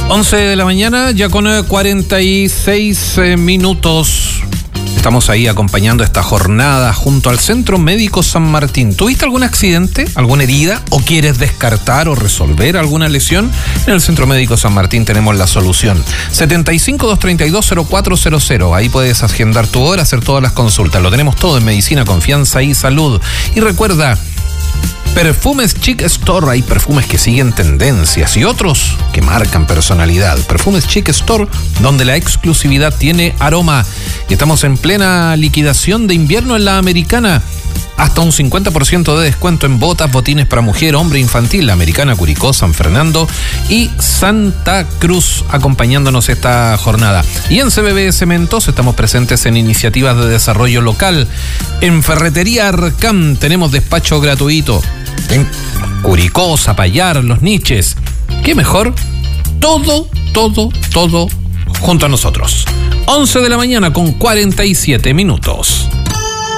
11 de la mañana, ya con 46 minutos. Estamos ahí acompañando esta jornada junto al Centro Médico San Martín. ¿Tuviste algún accidente, alguna herida o quieres descartar o resolver alguna lesión? En el Centro Médico San Martín tenemos la solución. 75-232-0400. Ahí puedes agendar tu hora, hacer todas las consultas. Lo tenemos todo en medicina, confianza y salud. Y recuerda, Perfumes Chic Store, hay perfumes que siguen tendencias y otros que marcan personalidad. Perfumes Chic Store, donde la exclusividad tiene aroma. Y estamos en plena liquidación de invierno en la Americana. Hasta un 50% de descuento en botas, botines para mujer, hombre, infantil, la Americana, Curicó, San Fernando y Santa Cruz, acompañándonos esta jornada. Y en CBB Cementos estamos presentes en iniciativas de desarrollo local. En Ferretería Arcam tenemos despacho gratuito. En Curicó, Zapallar, Los Niches. ¿Qué mejor? Todo junto a nosotros. 11 de la mañana con 47 minutos.